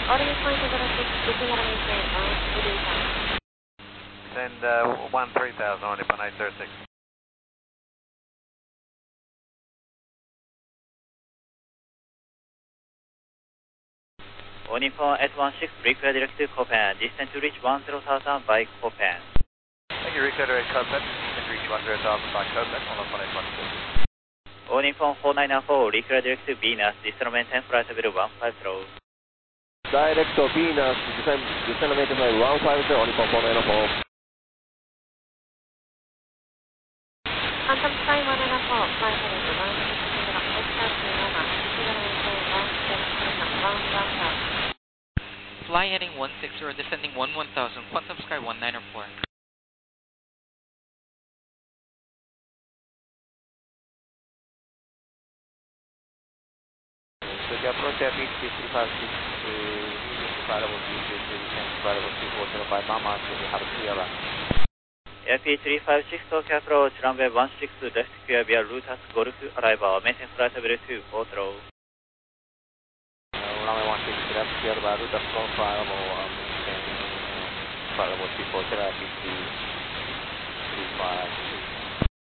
Audio point of looking at maintain, Send 13000 on Nippon 836. All Nippon 816, require direct to Copen, distance to reach 10,000 by Copen. Thank you, require direct Copen, distance to reach 10,000 by Copen, on Nippon 816. All Nippon 4994, require direct to Venus, distance maintain flight level 150. Direct to Venus, descend maintain flight 150 on Nippon 4994. Phantom Sky 194, flight level 160, Oscar Sierra, altimeter maintain 170, Fly heading 160, descending 11,000, Quantum Sky 1904. So the approach airspeed 356 to variable 222, descend variable 2405 Mama, so we have a clear run. Airp 356, Tokyo approach, runway 16, left clear via Lutas Golf arrival, maintain flight level 24 throw. Runway 16 left clear via Lutas Golf arrival, maintain variable 24 throw, 53, 356.